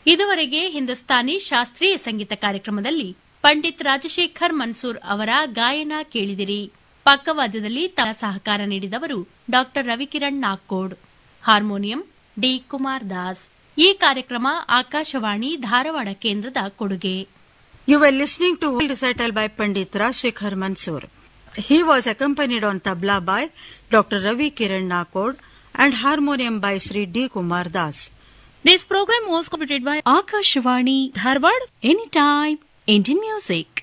ಇದುವರೆಗೆ ಹಿಂದೂಸ್ತಾನಿ ಶಾಸ್ತ್ರೀಯ ಸಂಗೀತ ಕಾರ್ಯಕ್ರಮದಲ್ಲಿ ಪಂಡಿತ್ ರಾಜಶೇಖರ್ ಮನ್ಸೂರ್ ಅವರ ಗಾಯನ ಕೇಳಿದಿರಿ. ಪಕ್ಕವಾದ್ಯದಲ್ಲಿ ತಮ್ಮ ಸಹಕಾರ ನೀಡಿದವರು ಡಾ ರವಿಕಿರಣ್ ನಾಗ್ಕೋಡ್, ಹಾರ್ಮೋನಿಯಂ ಡಿ ಕುಮಾರ್ ದಾಸ್. ಈ ಕಾರ್ಯಕ್ರಮ ಆಕಾಶವಾಣಿ ಧಾರವಾಡ ಕೇಂದ್ರದ ಕೊಡುಗೆ. You were listening to a recital by Pandit Rajshekhar Mansoor. He was accompanied on tabla by Dr. Ravi Kiran Nakod and harmonium by Sri D. Kumar Das. This program was completed by Akashvani Dharwad, Anytime Indian Music.